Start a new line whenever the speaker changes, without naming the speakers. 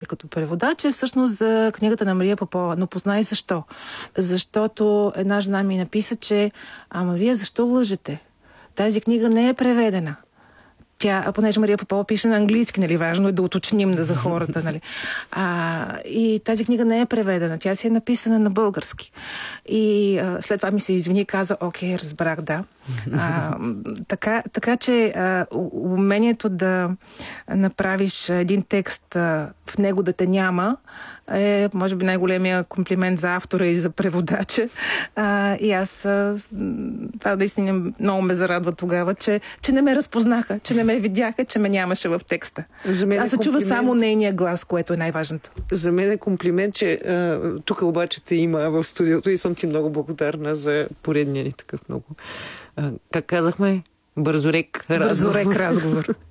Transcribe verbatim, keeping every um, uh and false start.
като преводач е всъщност за книгата на Мария Попова. Но познай защо. Защото една жена ми написа, че ама вие защо лъжете? Тази книга не е преведена. Тя, понеже Мария Попова пише на английски, нали, важно е да уточним да за хората, нали. А, и тази книга не е преведена, тя си е написана на български. И а, след това ми се извини и каза, окей, разбрах, да. А, така, така че а, умението да направиш един текст а, в него да те няма е, може би, най-големия комплимент за автора и за преводача. А, и аз а, това наистина много ме зарадва тогава, че, че не ме разпознаха, че не ме видяха, че ме нямаше в текста. Аз се чува само нейния глас, което е най-важното.
За мен е комплимент, че а, тук обаче те има в студиото и съм ти много благодарна за поредния ни такъв много. А, как казахме? Бързорек разговор.
Бързорек разговор.